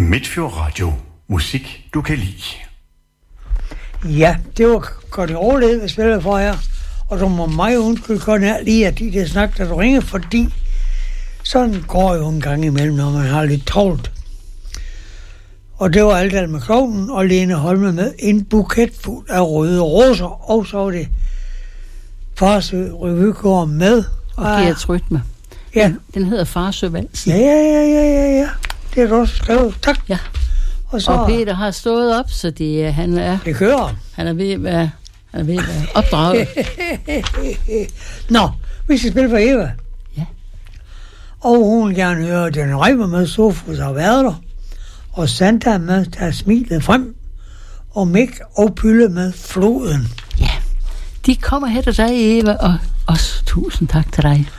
Midtfjord Radio. Musik, du kan lide. Ja, det var Conny Overled, jeg spiller for jer. Og du må mig undskylde, Conny, lige at det snak, da du ringer, fordi sådan går jo en gang imellem, når man har lidt travlt. Og det var Aldal med Klovnen og Lene Holme med en buket fuld af røde roser. Og så var det Farsø Revykår med. Og Gert Rytme. Ja. Den hedder Farsø Valsen. Ja. Det har du også skrevet. Tak. Ja. Og Peter har stået op, så det kører. Han er ved at være opdraget. Nå, vi skal spille for Eva. Ja. Og hun vil gerne høre Den Rejmer med Sofus og været der. Og Santa med Der smilet frem. Og Mik og Pylle med Floden. Ja, de kommer her til dig, Eva, og også tusind tak til dig.